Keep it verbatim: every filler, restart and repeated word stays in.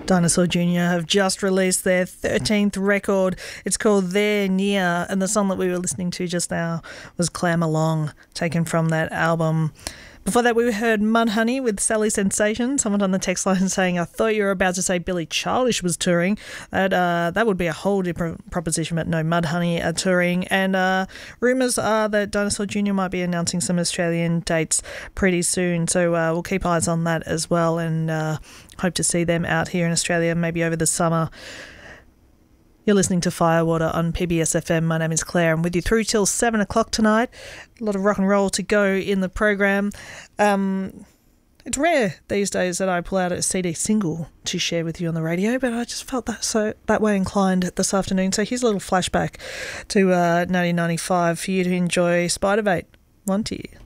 Dinosaur Junior have just released their thirteenth record. It's called They're Near, and the song that we were listening to just now was Clam Along, taken from that album. Before that, we heard Mudhoney with Sally Sensation. Someone on the text line saying, I thought you were about to say Billy Childish was touring. That uh, that would be a whole different proposition, but no, Mudhoney are touring. And uh, rumours are that Dinosaur Junior might be announcing some Australian dates pretty soon. So uh, we'll keep eyes on that as well, and uh, hope to see them out here in Australia maybe over the summer. You're listening to Firewater on P B S F M. My name is Claire. I'm with you through till seven o'clock tonight. A lot of rock and roll to go in the program. Um, it's rare these days that I pull out a C D single to share with you on the radio, but I just felt that so that way inclined this afternoon. So here's a little flashback to uh, nineteen ninety-five for you to enjoy Spiderbait. One to you.